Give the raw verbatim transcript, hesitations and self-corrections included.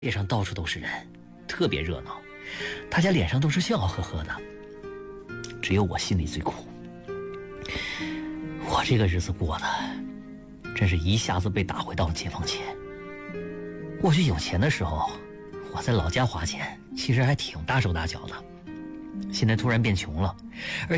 街上到处都是人，特别热闹，大家脸上都是笑呵呵的，只有我心里最苦。我这个日子过的真是一下子被打回到了解放前。过去有钱的时候，我在老家花钱其实还挺大手大脚的，现在突然变穷了，而